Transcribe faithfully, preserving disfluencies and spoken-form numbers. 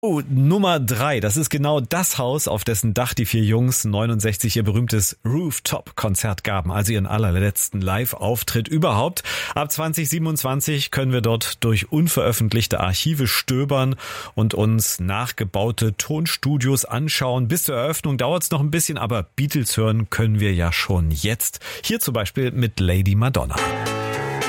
Oh, Nummer drei, das ist genau das Haus, auf dessen Dach die vier Jungs neunundsechzig ihr berühmtes Rooftop-Konzert gaben, also ihren allerletzten Live-Auftritt überhaupt. Ab zwanzig siebenundzwanzig können wir dort durch unveröffentlichte Archive stöbern und uns nachgebaute Tonstudios anschauen. Bis zur Eröffnung dauert es noch ein bisschen, aber Beatles hören können wir ja schon jetzt. Hier zum Beispiel mit Lady Madonna.